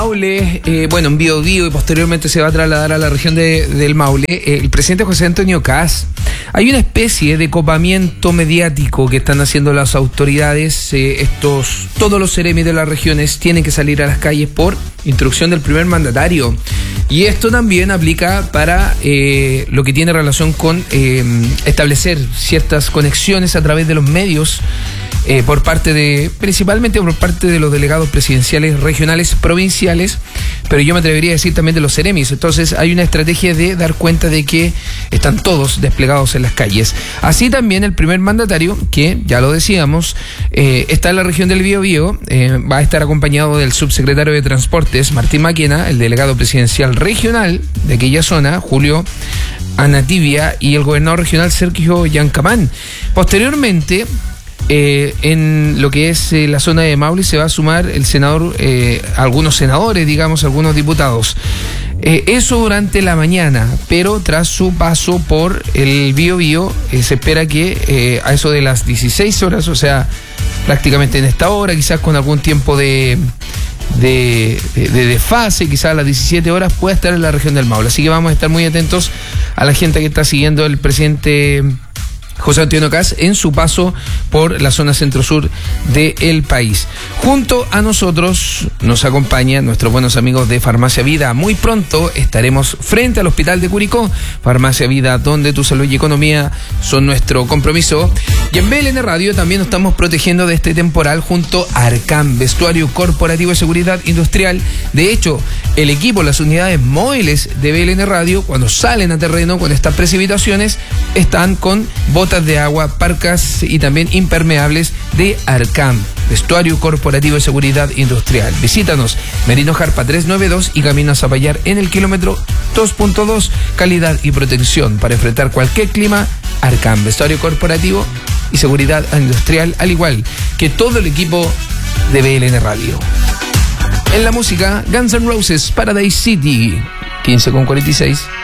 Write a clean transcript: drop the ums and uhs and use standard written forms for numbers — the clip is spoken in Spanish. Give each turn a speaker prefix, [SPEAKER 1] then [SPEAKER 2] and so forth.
[SPEAKER 1] Maule, bueno, en Biobío y posteriormente se va a trasladar a la región del Maule, el presidente José Antonio Kast. Hay una especie de copamiento mediático que están haciendo las autoridades. Todos los seremis de las regiones tienen que salir a las calles por instrucción del primer mandatario. Y esto también aplica para lo que tiene relación con establecer ciertas conexiones a través de los medios. Principalmente por parte de los delegados presidenciales regionales, provinciales, pero yo me atrevería a decir también de los seremis. Entonces hay una estrategia de dar cuenta de que están todos desplegados en las calles. Así también el primer mandatario, que ya lo decíamos, está en la región del Biobío, va a estar acompañado del subsecretario de Transportes, Martín Maquena, el delegado presidencial regional de aquella zona, Julio Anativia, y el gobernador regional, Sergio Yancamán. Posteriormente, en lo que es la zona de Maule se va a sumar el senador, algunos senadores, digamos, algunos diputados. Eso durante la mañana, pero tras su paso por el Biobío, se espera que a eso de las 16 horas, o sea, prácticamente en esta hora, quizás con algún tiempo de desfase, quizás a las 17 horas pueda estar en la región del Maule. Así que vamos a estar muy atentos a la gente que está siguiendo el presidente José Antonio Kast en su paso por la zona centro-sur del país. Junto a nosotros nos acompañan nuestros buenos amigos de Farmacia Vida. Muy pronto estaremos frente al Hospital de Curicó. Farmacia Vida, donde tu salud y economía son nuestro compromiso. Y en BLN Radio también nos estamos protegiendo de este temporal junto a Arcam, vestuario corporativo de seguridad industrial. De hecho, el equipo, las unidades móviles de BLN Radio, cuando salen a terreno con estas precipitaciones, están con botas de agua, parcas y también impermeables de Arcam, vestuario corporativo de seguridad industrial. Visítanos, Merino Jarpa 392 y Camino a Zapallar en el kilómetro 2.2. Calidad y protección para enfrentar cualquier clima. Arcam, vestuario corporativo y seguridad industrial, al igual que todo el equipo de BLN Radio. En la música, Guns N' Roses, Paradise City, 15:46.